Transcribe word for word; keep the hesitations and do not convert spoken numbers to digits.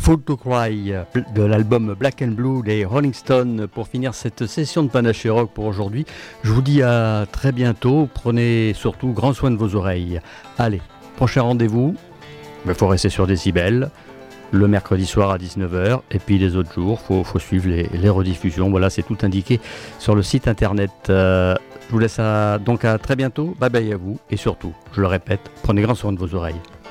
Fool to Cry de l'album Black and Blue des Rolling Stones pour finir cette session de Panaché Rock pour aujourd'hui. Je vous dis à très bientôt. Prenez surtout grand soin de vos oreilles. Allez, prochain rendez-vous, il faut rester sur Décibel, le mercredi soir à dix-neuf heures, et puis les autres jours, il faut, faut suivre les, les rediffusions. Voilà, c'est tout indiqué sur le site internet. Euh, je vous laisse à, donc à très bientôt. Bye bye à vous, et surtout, je le répète, prenez grand soin de vos oreilles.